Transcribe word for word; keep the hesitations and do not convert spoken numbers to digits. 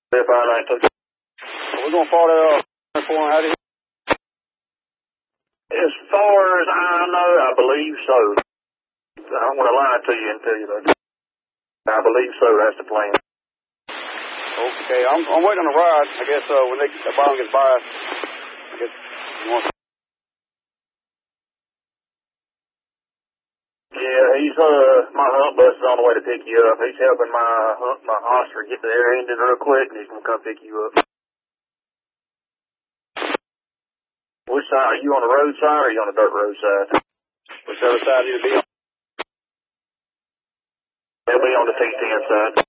If I like to. We're going to follow that up for him. How do you? As far as I know, I believe so. I don't want to lie to you and tell you that. I believe so. That's the plan. Okay, I'm, I'm waiting on the ride. I guess uh, when they, the bomb gets by, I guess you want. Yeah, he's uh my hunt bus is on the way to pick you up. He's helping my hunt my Oscar get the air engine real quick, and he's gonna come pick you up. Which side are you on the road side or are you on the dirt road side? Whichever side you to be on. He'll be on the T ten side.